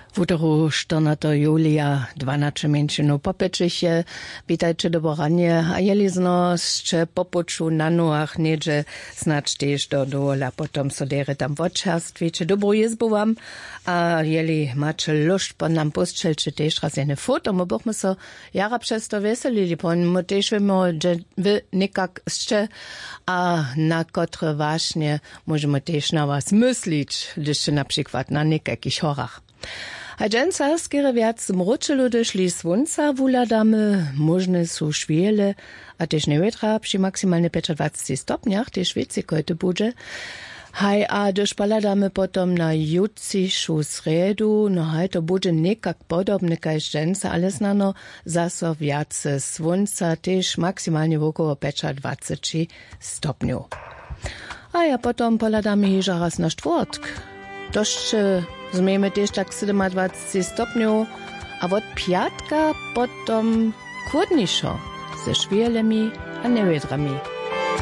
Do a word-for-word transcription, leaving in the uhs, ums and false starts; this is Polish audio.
W útoru czternastego julia dwanaście mięczynów popieczysie, witajcie do boranie, a jeli znoście popuczu na noach niedzie znać też do dola, potom sodere tam wodczast, wiecie, dobrą jezbu wam, a jeli macie lust po nam postczelcie też raz jene foto, mo bochmy so jara przez to weselili, pon mo też wiemy, że wy nikak jeszcze, a na kotre właśnie możemy też na was myślić, gdyż na przykład na nikakich horach. A dżęca skiery wiac mruczelu doszli słońca wuladamy, możne są szwiele, a też nie wetra przy maksymalnie dwadzieścia stopniach, też więcej kojte budzie. Haj, a doż paladamy potom na jutrzejszą sredu, no haj, to bude nekak podobne kaj dżęca, ale znano zaso wiac słońca, też maksymalnie około dwadzieścia stopniów. A ja potom paladamy jeża raz na czwartk. Dość zmiemy też tak dwadzieścia stopniów, a od piatka potom chłodniejszo, ze szwielemi a niewiadrami.